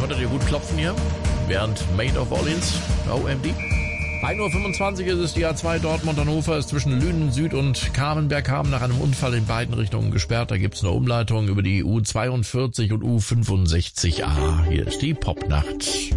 Konntet ihr gut klopfen hier? Während Maid of Orleans, OMD. 1:25 Uhr ist es, die A2 Dortmund-Hannover ist zwischen Lünen Süd und Kamenberg-Haben nach einem Unfall in beiden Richtungen gesperrt. Da gibt's eine Umleitung über die U42 und U65A. Hier ist die Popnacht.